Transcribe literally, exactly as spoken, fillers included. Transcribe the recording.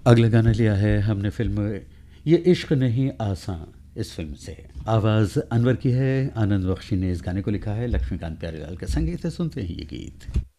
अगला गाना लिया है हमने फिल्म ये इश्क नहीं आसां, इस फिल्म से। आवाज़ अनवर की है, आनंद बख्शी ने इस गाने को लिखा है, लक्ष्मीकांत प्यारेलाल का संगीत है। सुनते हैं ये गीत।